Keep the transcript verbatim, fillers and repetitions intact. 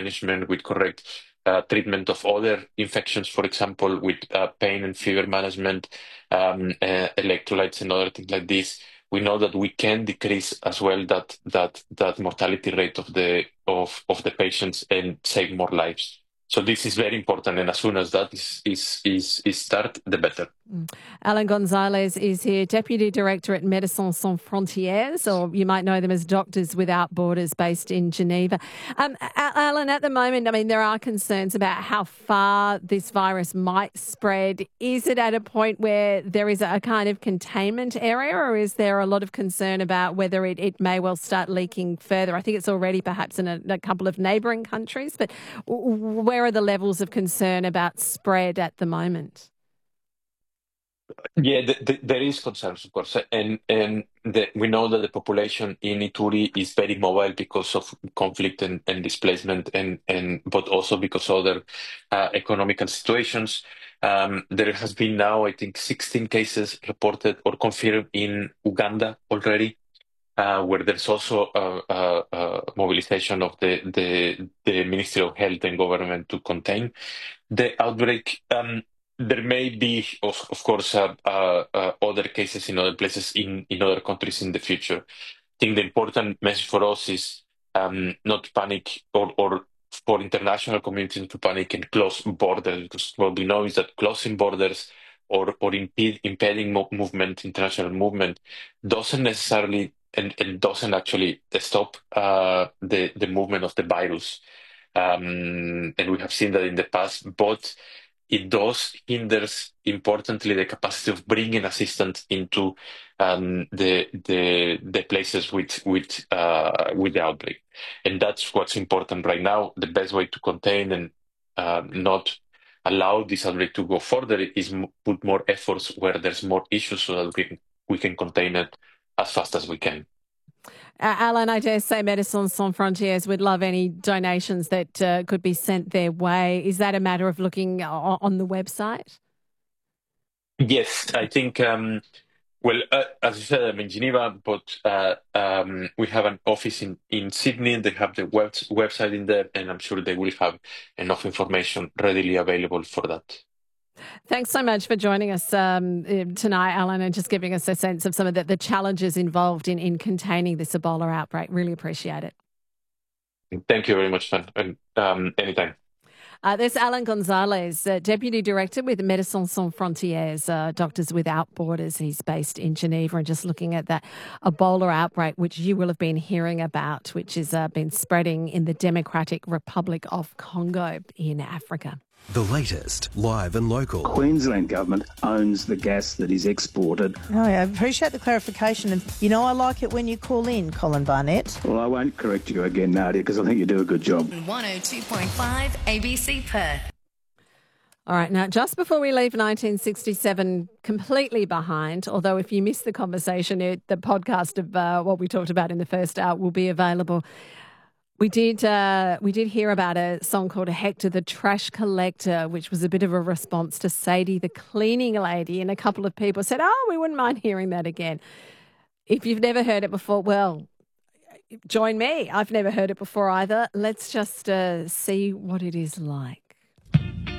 management, with correct uh, treatment of other infections, for example, with uh, pain and fever management, um, uh, electrolytes and other things like this, we know that we can decrease as well that that that mortality rate of the of of the patients and save more lives. So this is very important, and as soon as that is is is, is start, the better. Mm. Alan Gonzalez is here, Deputy Director at Médecins Sans Frontières, or you might know them as Doctors Without Borders, based in Geneva. Um, Alan, at the moment, I mean, there are concerns about how far this virus might spread. Is it at a point where there is a kind of containment area, or is there a lot of concern about whether it, it may well start leaking further? I think it's already perhaps in a, a couple of neighbouring countries, but where are the levels of concern about spread at the moment? Yeah, the, the, there is concerns, of course, and and the, we know that the population in Ituri is very mobile because of conflict and, and displacement, and and but also because of other uh, economical situations. Um, there has been now, I think, sixteen cases reported or confirmed in Uganda already, uh, where there's also a, a, a mobilization of the, the the Ministry of Health and government to contain the outbreak. Um, There may be, of, of course, uh, uh, uh, other cases in other places in, in other countries in the future. I think the important message for us is um, not to panic, or, or for international community to panic and close borders, because what we know is that closing borders or, or impede, impeding mo- movement, international movement, doesn't necessarily and, and doesn't actually stop uh, the, the movement of the virus. Um, and we have seen that in the past, but it does hinders importantly the capacity of bringing assistance into um, the the the places with with uh, with the outbreak, and that's what's important right now. The best way to contain and uh, not allow this outbreak to go further is m- put more efforts where there's more issues, so that we can, we can contain it as fast as we can. Uh, Alan, I dare say Médecins Sans Frontières would love any donations that uh, could be sent their way. Is that a matter of looking o- on the website? Yes, I think, um, well, uh, as you said, I'm in Geneva, but uh, um, we have an office in, in Sydney. They have the web, website in there, and I'm sure they will have enough information readily available for that. Thanks so much for joining us um, tonight, Alan, and just giving us a sense of some of the, the challenges involved in, in containing this Ebola outbreak. Really appreciate it. Thank you very much, man. And um, anytime. Uh, there's Alan Gonzalez, uh, Deputy Director with Médecins Sans Frontières, uh, Doctors Without Borders. He's based in Geneva, and just looking at that Ebola outbreak, which you will have been hearing about, which has uh, been spreading in the Democratic Republic of Congo in Africa. The latest, live and local. Queensland Government owns the gas that is exported. Oh, I appreciate the clarification. And, you know, I like it when you call in, Colin Barnett. Well, I won't correct you again, Nadia, because I think you do a good job. one oh two point five A B C Perth. All right, now, just before we leave nineteen sixty-seven completely behind, although if you missed the conversation, it, the podcast of uh, what we talked about in the first hour will be available. We did uh, we did hear about a song called Hector the Trash Collector, which was a bit of a response to Sadie the cleaning lady, and a couple of people said, oh, we wouldn't mind hearing that again. If you've never heard it before, well, join me. I've never heard it before either. Let's just uh, see what it is like.